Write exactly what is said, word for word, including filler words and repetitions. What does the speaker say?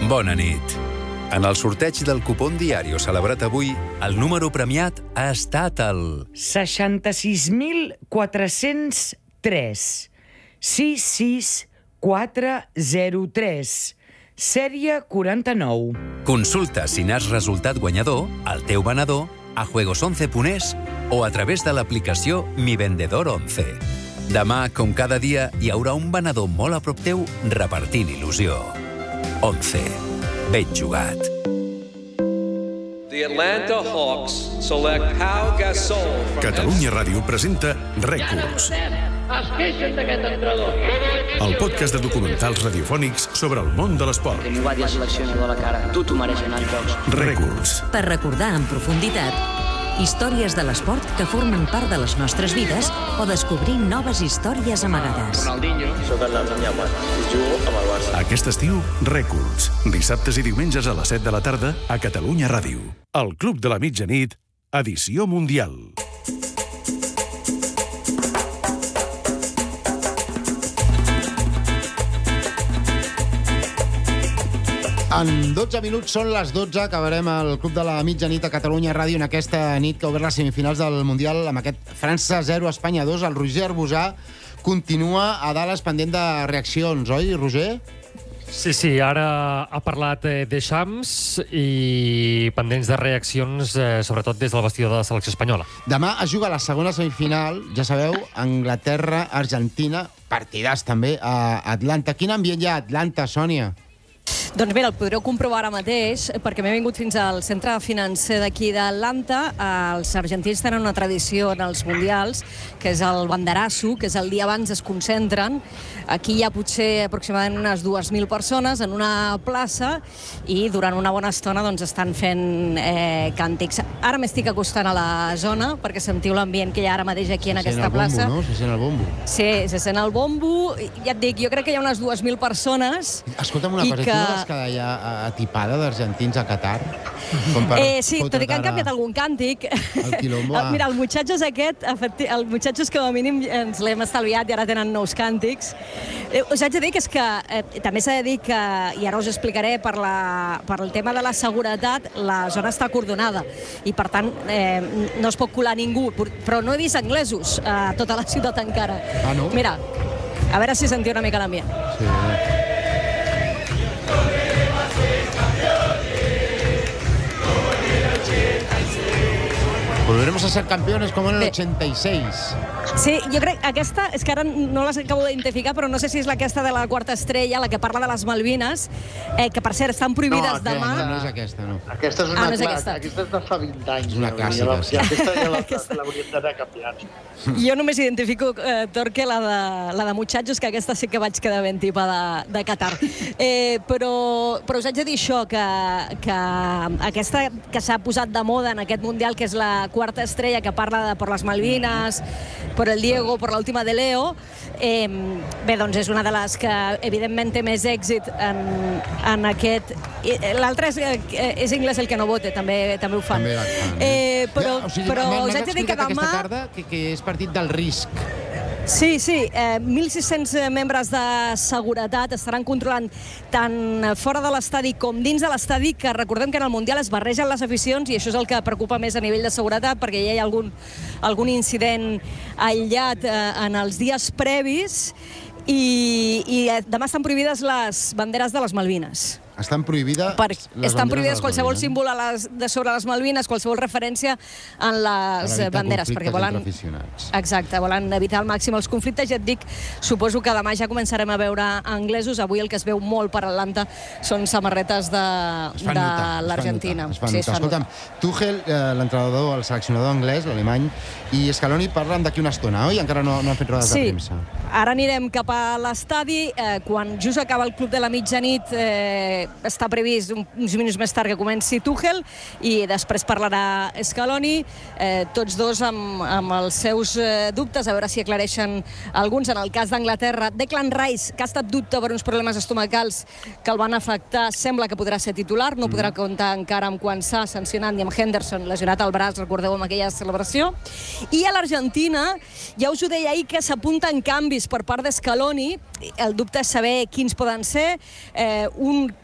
Bona nit. En el sorteig del cupón diario celebrat avui, el número premiat ha estat el... seixanta-sis mil quatre-cents tres, sis sis quatre zero tres, sèrie quaranta-nou. Consulta si n'has resultat guanyador, al teu venedor, a juegos once punt es o a través de l'aplicació Mi Vendedor once. Demà, com cada dia, hi haurà un venedor molt a prop teu repartint il·lusió. once. Ben jugat. The Atlanta Hawks select Pau Gasol. Catalunya Ràdio presenta Rècords. Es queixen d'aquest entrenador. El podcast de documentals radiofònics sobre el món de l'esport. Que m'ho va dir el seleccionador a la cara. Tu t'ho mereixes anar als jocs. Rècords. Per recordar en profunditat històries de l'esport que formen part de les nostres vides o descobrir noves històries amagades. Ronaldinho. Soc el Damià Mat. Jugo amb el Barça. Aquest estiu, Rècords. Dissabtes i diumenges a les set de la tarda a Catalunya Ràdio. El Club de la Mitjanit, edició mundial. En dotze minuts són les dotze, acabarem el Club de la Mitjanit a Catalunya Ràdio en aquesta nit que ha obert les semifinals del Mundial amb aquest França zero, Espanya dos. El Roger Arbusà continua a dalt pendent de reaccions, oi, Roger? Sí, sí, ara ha parlat eh, de Xams i pendents de reaccions, eh, sobretot des del vestidor de la selecció espanyola. Demà es juga la segona semifinal, ja sabeu, Anglaterra-Argentina, partidàs també a Atlanta. Quin ambient hi ha a Atlanta, Sònia? Doncs mira, el podreu comprovar ara mateix, perquè m'he vingut fins al centre financer d'aquí d'Atlanta. Els argentins tenen una tradició en els mundials, que és el banderasso, que és el dia abans es concentren. Aquí hi ha potser aproximadament unes dues mil persones en una plaça i durant una bona estona doncs, estan fent eh, càntics. Ara m'estic acostant a la zona perquè sentiu l'ambient que hi ha ara mateix aquí en aquesta plaça. No? Se sent el bombo. Sí, se sent el bombo. Ja et dic, jo crec que hi ha unes dues mil persones. Escolta'm una cosa, que... tu no vas quedar ja atipada d'argentins a Qatar? Eh, sí, tot i que han canviat algun càntic. El quilombo. Mira, el Muchachos aquest, el Muchachos com a mínim ens l'hem estalviat i ara tenen nous càntics. Eh, us haig de dir que és que eh, també s'ha de dir que, i ara us explicaré, per, la, per el tema de la seguretat, la zona està acordonada i per tant eh, no es pot colar ningú, però no he vist anglesos a tota la ciutat encara. Ah, no? Mira, a veure si sentiu una mica l'ambient. Sí. Volveremos a ser campeones como en el ochenta y seis. Sí, jo crec que aquesta, és que ara no les acabo d'identificar, però no sé si és aquesta de la quarta estrella, la que parla de les Malvines, eh, que per cert estan prohibides no, demà. No, no és aquesta, no. Aquesta és una ah, no és clara, aquesta. aquesta és de fa vint anys. És una clàssica. I aquesta ja l'hauríem d'haver canviat. Jo només identifico, eh, Torque, la de, la de Muchachos, que aquesta sí que vaig quedar ben tipa de, de Qatar. Eh, però, però us haig de dir això, que, que aquesta que s'ha posat de moda en aquest Mundial, que és la quarta estrella, que parla de per les Malvines, per el Diego, per l'última de Leo, eh, bé, doncs és una de les que evidentment té més èxit en, en aquest... L'altre és, és Inglés el que no vote, també, també ho fan. També fan. Eh, però ja, o sigui, però us haig de dir que demà... aquesta tarda que, que és partit del risc. Sí, sí, eh, mil sis-cents membres de seguretat estaran controlant tant fora de l'estadi com dins de l'estadi, que recordem que en el Mundial es barregen les aficions i això és el que preocupa més a nivell de seguretat, perquè ja hi ha algun, algun incident aïllat eh, en els dies previs i, i demà estan prohibides les banderes de les Malvines. Estan prohibides per, les estan prohibides de qualsevol Malvines. símbol a les, de sobre les Malvines, qualsevol referència en les banderes, perquè volen... Exacte, volen evitar al màxim els conflictes. Ja et dic, suposo que demà ja començarem a veure anglesos. Avui el que es veu molt per Atlanta són samarretes de, de l'Argentina. Es fan notar. Escolta'm, Tuchel, eh, l'entrenador, el seleccionador anglès, l'alemany, i Scaloni parlen d'aquí una estona, oi? Encara no, no han fet rodes sí. de premsa. Ara anirem cap a l'estadi. Eh, quan just acaba el Club de la Mitjanit, eh, està previst uns minuts més tard que comenci Tuchel i després parlarà Scaloni, eh, tots dos amb, amb els seus eh, dubtes, a veure si aclareixen alguns. En el cas d'Anglaterra, Declan Rice, que ha estat dubte per uns problemes estomacals que el van afectar, sembla que podrà ser titular, no podrà comptar encara amb Quansah sancionat ni amb Henderson lesionat al braç, recordeu, amb aquella celebració. I a l'Argentina, ja us ho deia ahir, que s'apunten canvis per part d'Scaloni. El dubte és saber quins poden ser. Eh, un